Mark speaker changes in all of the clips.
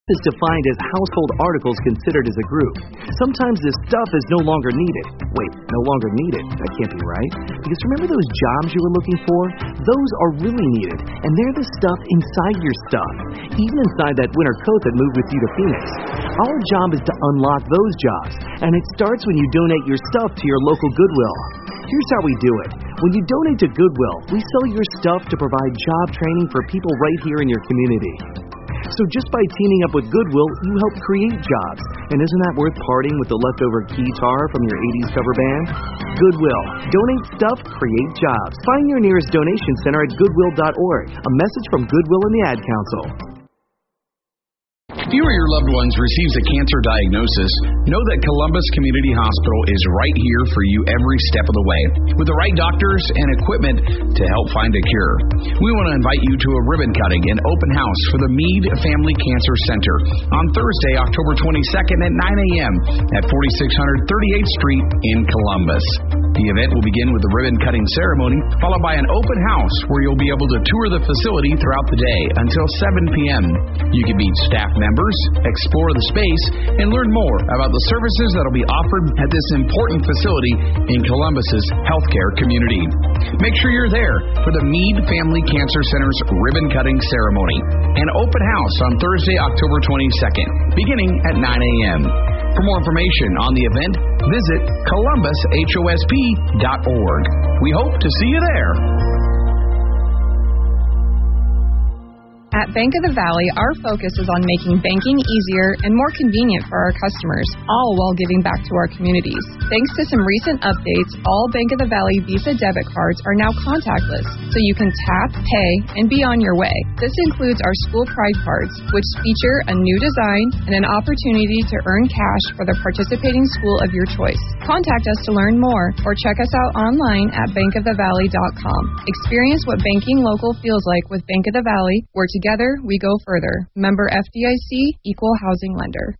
Speaker 1: is defined as household articles considered as a group. Sometimes this stuff is no longer needed. Wait, no longer needed? That can't be right. Because remember those jobs you were looking for? Those are really needed, and they're the stuff inside your stuff. Even inside that winter coat that moved with you to Phoenix. Our job is to unlock those jobs, and it starts when you donate your stuff to your local Goodwill. Here's how we do it. When you donate to Goodwill, we sell your stuff to provide job training for people right here in your community. So just by teaming up with Goodwill, you help create jobs. And isn't that worth parting with the leftover guitar from your 80s cover band? Goodwill. Donate stuff, create jobs. Find your nearest donation center at goodwill.org. A message from Goodwill and the Ad Council.
Speaker 2: If you or your loved ones receives a cancer diagnosis, know that Columbus Community Hospital is right here for you every step of the way, with the right doctors and equipment to help find a cure. We want to invite you to a ribbon cutting and open house for the Meade Family Cancer Center on Thursday, October 22nd at 9 a.m. at 4600 38th Street in Columbus. The event will begin with the ribbon cutting ceremony, followed by an open house where you'll be able to tour the facility throughout the day until 7 p.m. You can meet staff members, explore the space, and learn more about the services that will be offered at this important facility in Columbus's healthcare community. Make sure you're there for the Meade Family Cancer Center's ribbon cutting ceremony and open house on Thursday, October 22nd, beginning at 9 a.m. For more information on the event, visit columbusHOSP.org. We hope to see you there.
Speaker 3: At Bank of the Valley, our focus is on making banking easier and more convenient for our customers, all while giving back to our communities. Thanks to some recent updates, all Bank of the Valley Visa debit cards are now contactless, so you can tap, pay, and be on your way. This includes our School Pride cards, which feature a new design and an opportunity to earn cash for the participating school of your choice. Contact us to learn more or check us out online at bankofthevalley.com. Experience what banking local feels like with Bank of the Valley, where together we go further. Member FDIC, Equal Housing Lender.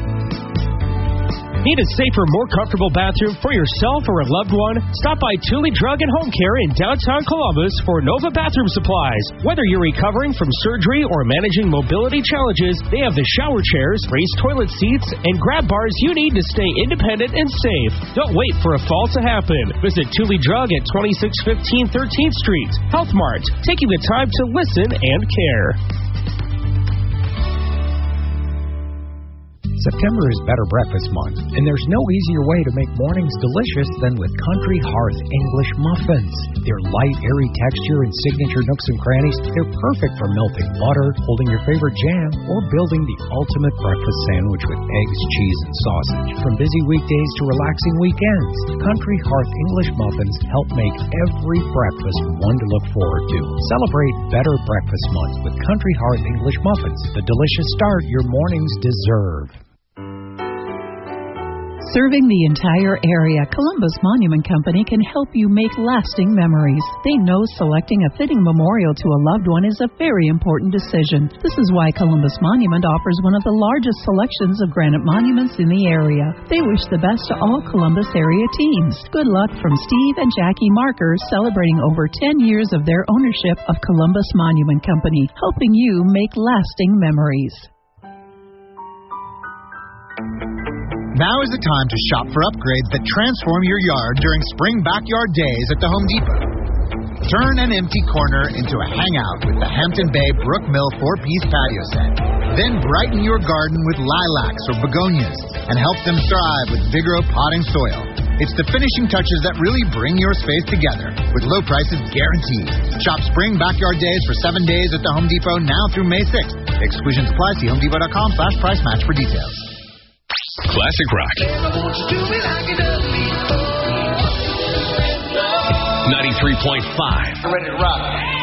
Speaker 4: Need a safer, more comfortable bathroom for yourself or a loved one? Stop by Thule Drug and Home Care in downtown Columbus for Nova Bathroom Supplies. Whether you're recovering from surgery or managing mobility challenges, they have the shower chairs, raised toilet seats, and grab bars you need to stay independent and safe. Don't wait for a fall to happen. Visit Thule Drug at 2615 13th Street. Health Mart, taking the time to listen and care.
Speaker 5: September is Better Breakfast Month, and there's no easier way to make mornings delicious than with Country Hearth English muffins. Their light, airy texture and signature nooks and crannies, they're perfect for melting butter, holding your favorite jam, or building the ultimate breakfast sandwich with eggs, cheese, and sausage. From busy weekdays to relaxing weekends, Country Hearth English muffins help make every breakfast one to look forward to. Celebrate Better Breakfast Month with Country Hearth English muffins, the delicious start your mornings deserve.
Speaker 6: Serving the entire area, Columbus Monument Company can help you make lasting memories. They know selecting a fitting memorial to a loved one is a very important decision. This is why Columbus Monument offers one of the largest selections of granite monuments in the area. They wish the best to all Columbus area teams. Good luck from Steve and Jackie Marker, celebrating over 10 years of their ownership of Columbus Monument Company, helping you make lasting memories.
Speaker 7: Now is the time to shop for upgrades that transform your yard during Spring Backyard Days at the Home Depot. Turn an empty corner into a hangout with the Hampton Bay Brook Mill 4-piece patio set. Then brighten your garden with lilacs or begonias and help them thrive with Vigoro potting soil. It's the finishing touches that really bring your space together with low prices guaranteed. Shop Spring Backyard Days for 7 days at the Home Depot now through May 6th. Exclusions apply. See homedepot.com/price match for details.
Speaker 2: Classic rock. 93.5.
Speaker 7: Ready to rock.